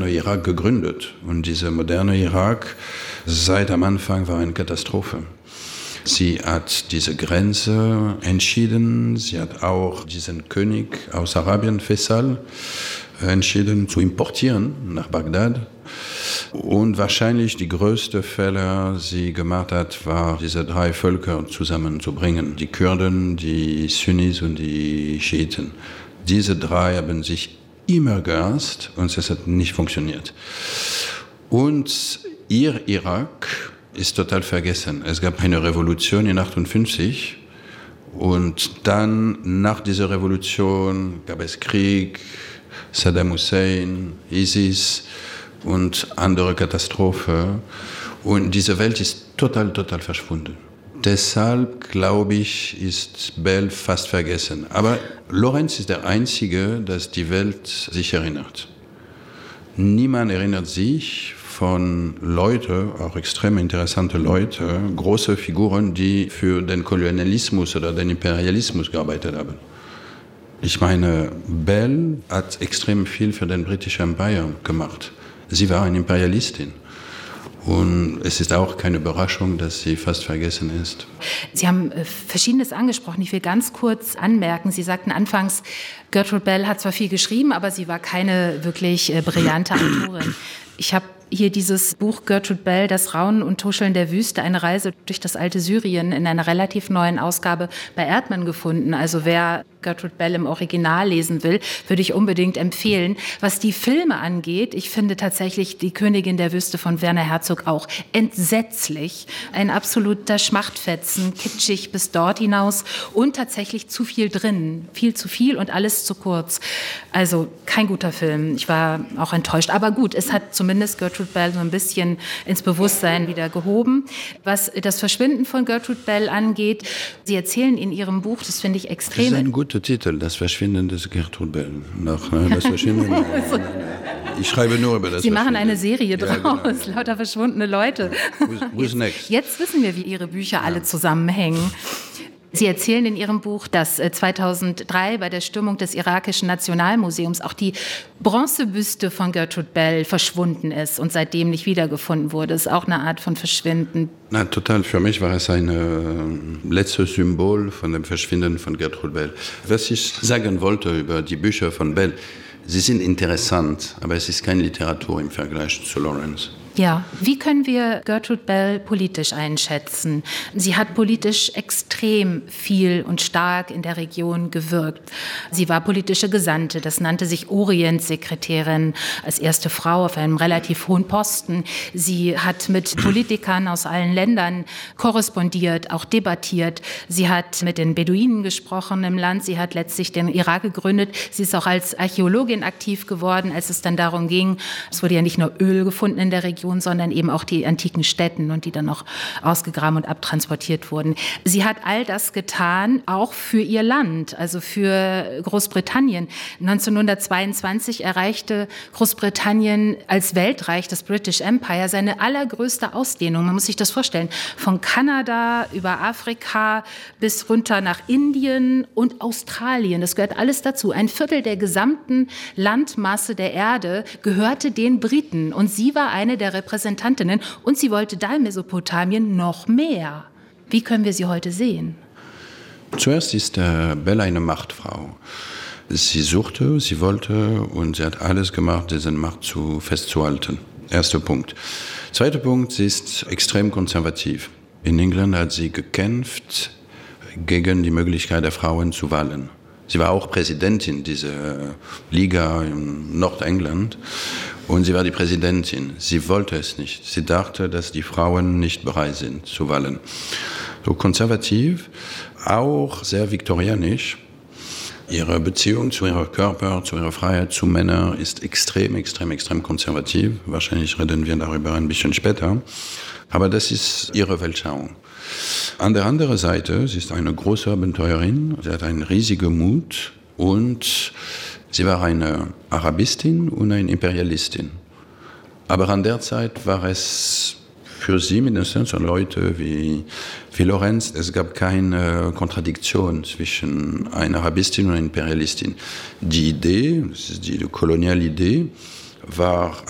moderne Irak gegründet. Und dieser moderne Irak seit am Anfang war eine Katastrophe. Sie hat diese Grenze entschieden. Sie hat auch diesen König aus Arabien, Faisal, entschieden zu importieren nach Bagdad. Und wahrscheinlich die größte Fehler, sie gemacht hat, war, diese drei Völker zusammenzubringen. Die Kurden, die Sunnis und die Schiiten. Diese drei haben sich immer gehasst und es hat nicht funktioniert. Und ihr Irak ist total vergessen. Es gab eine Revolution in 1958 und dann nach dieser Revolution gab es Krieg, Saddam Hussein, ISIS und andere Katastrophen. Und diese Welt ist total verschwunden. Deshalb, glaube ich, ist Bell fast vergessen. Aber Lorenz ist der Einzige, der die Welt sich erinnert. Niemand erinnert sich von Leuten, auch extrem interessante Leute, große Figuren, die für den Kolonialismus oder den Imperialismus gearbeitet haben. Ich meine, Bell hat extrem viel für den britischen Empire gemacht. Sie war eine Imperialistin. Und es ist auch keine Überraschung, dass sie fast vergessen ist. Sie haben Verschiedenes angesprochen. Ich will ganz kurz anmerken. Sie sagten anfangs, Gertrude Bell hat zwar viel geschrieben, aber sie war keine wirklich brillante Autorin. Ich habe hier dieses Buch Gertrude Bell, Das Raunen und Tuscheln der Wüste, eine Reise durch das alte Syrien in einer relativ neuen Ausgabe bei Erdmann gefunden. Also wer Gertrude Bell im Original lesen will, würde ich unbedingt empfehlen. Was die Filme angeht, ich finde tatsächlich Die Königin der Wüste von Werner Herzog auch entsetzlich. Ein absoluter Schmachtfetzen, kitschig bis dort hinaus und tatsächlich zu viel drin. Viel zu viel und alles zu kurz. Also kein guter Film. Ich war auch enttäuscht. Aber gut, es hat zumindest Gertrude Bell so ein bisschen ins Bewusstsein wieder gehoben. Was das Verschwinden von Gertrude Bell angeht, Sie erzählen in Ihrem Buch, das finde ich extrem... Das ist ein guter Titel, Das Verschwinden des Gertrude Bell. Das Verschwinden, ich schreibe nur über das Sie machen Verschwinden. eine Serie draus, Ja, genau. Lauter verschwundene Leute. Who's next? Jetzt wissen wir, wie Ihre Bücher alle zusammenhängen. Sie erzählen in Ihrem Buch, dass 2003 bei der Stürmung des irakischen Nationalmuseums auch die Bronzebüste von Gertrude Bell verschwunden ist und seitdem nicht wiedergefunden wurde. Das ist auch eine Art von Verschwinden. Na, total. Für mich war es ein letztes Symbol von dem Verschwinden von Gertrude Bell. Was ich sagen wollte über die Bücher von Bell, sie sind interessant, aber es ist keine Literatur im Vergleich zu Lorenz. Ja, wie können wir Gertrude Bell politisch einschätzen? Sie hat politisch extrem viel und stark in der Region gewirkt. Sie war politische Gesandte, das nannte sich Orientsekretärin, als erste Frau auf einem relativ hohen Posten. Sie hat mit Politikern aus allen Ländern korrespondiert, auch debattiert. Sie hat mit den Beduinen gesprochen im Land. Sie hat letztlich den Irak gegründet. Sie ist auch als Archäologin aktiv geworden, als es dann darum ging, es wurde ja nicht nur Öl gefunden in der Region, sondern eben auch die antiken Stätten und die dann noch ausgegraben und abtransportiert wurden. Sie hat all das getan, auch für ihr Land, also für Großbritannien. 1922 erreichte Großbritannien als Weltreich, das British Empire, seine allergrößte Ausdehnung. Man muss sich das vorstellen. Von Kanada über Afrika bis runter nach Indien und Australien. Das gehört alles dazu. Ein Viertel der gesamten Landmasse der Erde gehörte den Briten. Und sie war eine der Repräsentantinnen und sie wollte da in Mesopotamien noch mehr. Wie können wir sie heute sehen? Zuerst ist Bell eine Machtfrau. Sie suchte, sie wollte und sie hat alles gemacht, diese Macht festzuhalten. Erster Punkt. Zweiter Punkt, sie ist extrem konservativ. In England hat sie gekämpft gegen die Möglichkeit der Frauen zu wählen. Sie war auch Präsidentin dieser Liga in Nordengland und sie war die Präsidentin. Sie wollte es nicht. Sie dachte, dass die Frauen nicht bereit sind zu wählen. So konservativ, auch sehr viktorianisch. Ihre Beziehung zu ihrem Körper, zu ihrer Freiheit, zu Männern ist extrem konservativ. Wahrscheinlich reden wir darüber ein bisschen später. Aber das ist ihre Weltschauung. An der anderen Seite, sie ist eine große Abenteurerin, sie hat einen riesigen Mut und sie war eine Arabistin und eine Imperialistin. Aber an der Zeit war es für sie mindestens und Leute wie Lorenz, es gab keine Kontradiktion zwischen einer Arabistin und einer Imperialistin. Die Idee, das ist die koloniale Idee, war